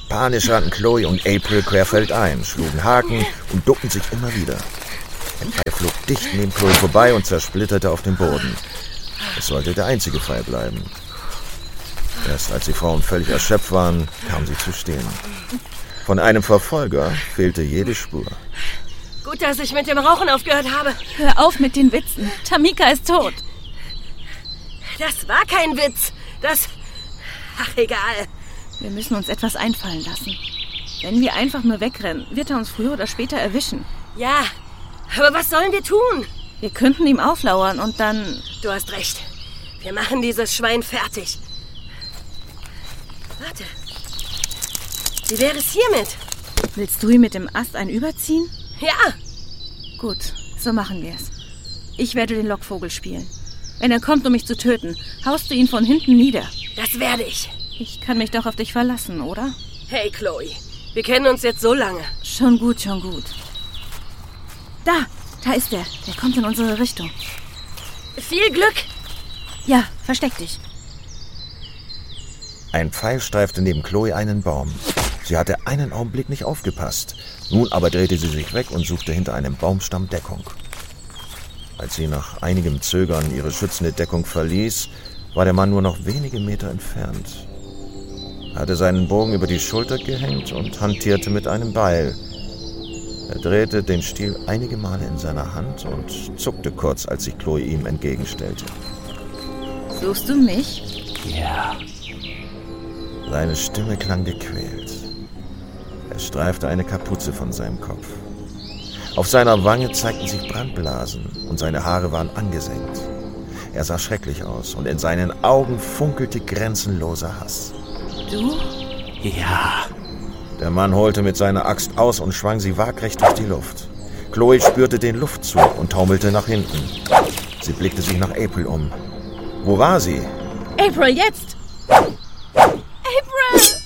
Panisch rannten Chloe und April querfeldein, schlugen Haken und duckten sich immer wieder. Ein Pfeil flog dicht neben Chloe vorbei und zersplitterte auf dem Boden. Es sollte der einzige Pfeil bleiben. Erst als die Frauen völlig erschöpft waren, kamen sie zu stehen. Von einem Verfolger fehlte jede Spur. Gut, dass ich mit dem Rauchen aufgehört habe. Hör auf mit den Witzen. Tamika ist tot. Das war kein Witz. Ach, egal. Wir müssen uns etwas einfallen lassen. Wenn wir einfach nur wegrennen, wird er uns früher oder später erwischen. Ja, aber was sollen wir tun? Wir könnten ihm auflauern und dann... Du hast recht. Wir machen dieses Schwein fertig. Warte. Wie wäre es hiermit? Willst du ihm mit dem Ast ein überziehen? Ja. Gut, so machen wir es. Ich werde den Lockvogel spielen. Wenn er kommt, um mich zu töten, haust du ihn von hinten nieder. Das werde ich. Ich kann mich doch auf dich verlassen, oder? Hey, Chloe. Wir kennen uns jetzt so lange. Schon gut, schon gut. Da ist er. Der kommt in unsere Richtung. Viel Glück. Ja, versteck dich. Ein Pfeil streifte neben Chloe einen Baum. Sie hatte einen Augenblick nicht aufgepasst. Nun aber drehte sie sich weg und suchte hinter einem Baumstamm Deckung. Als sie nach einigem Zögern ihre schützende Deckung verließ, war der Mann nur noch wenige Meter entfernt. Er hatte seinen Bogen über die Schulter gehängt und hantierte mit einem Beil. Er drehte den Stiel einige Male in seiner Hand und zuckte kurz, als sich Chloe ihm entgegenstellte. Suchst du mich? Ja. Seine Stimme klang gequält. Er streifte eine Kapuze von seinem Kopf. Auf seiner Wange zeigten sich Brandblasen und seine Haare waren angesenkt. Er sah schrecklich aus und in seinen Augen funkelte grenzenloser Hass. Du? Ja. Der Mann holte mit seiner Axt aus und schwang sie waagrecht durch die Luft. Chloe spürte den Luftzug und taumelte nach hinten. Sie blickte sich nach April um. Wo war sie? April, jetzt! April!